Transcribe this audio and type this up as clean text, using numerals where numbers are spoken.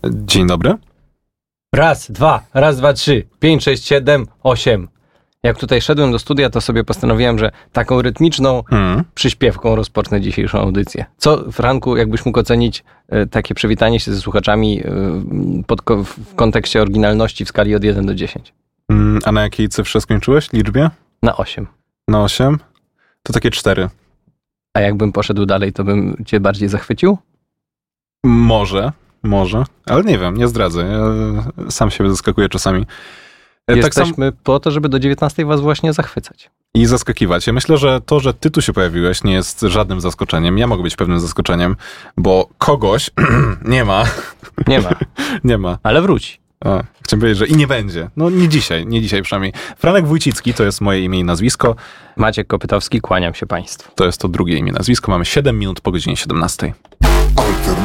Dzień dobry. Raz, dwa, trzy, 5, 6, 7, 8. Jak tutaj szedłem do studia, to sobie postanowiłem, że taką rytmiczną przyśpiewką rozpocznę dzisiejszą audycję. Co, Franku, jakbyś mógł ocenić takie przywitanie się ze słuchaczami w kontekście oryginalności w skali od 1 do 10? A na jakiej cyfrze skończyłeś? Liczbie? Na 8. Na 8? To takie 4. A jakbym poszedł dalej, to bym cię bardziej zachwycił? Może, ale nie wiem, nie zdradzę. Ja sam siebie zaskakuję czasami. Jesteśmy po to, żeby do 19 was właśnie zachwycać. I zaskakiwać. Ja myślę, że to, że ty tu się pojawiłeś, nie jest żadnym zaskoczeniem. Ja mogę być pewnym zaskoczeniem, bo kogoś nie ma. Nie ma. Ale wróci. Chciałem powiedzieć, że i nie będzie. No nie dzisiaj przynajmniej. Franek Wójcicki to jest moje imię i nazwisko. Maciek Kopytowski, kłaniam się państwu. To jest to drugie imię i nazwisko. Mamy 7 minut po godzinie 17.